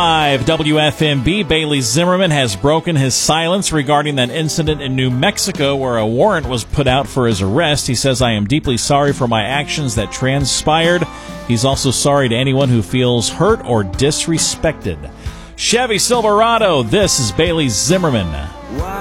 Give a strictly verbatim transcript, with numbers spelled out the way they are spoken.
W F M B, Bailey Zimmerman has broken his silence regarding that incident in New Mexico where a warrant was put out for his arrest. He says, "I am deeply sorry for my actions that transpired." He's also sorry to anyone who feels hurt or disrespected. Chevy Silverado, this is Bailey Zimmerman.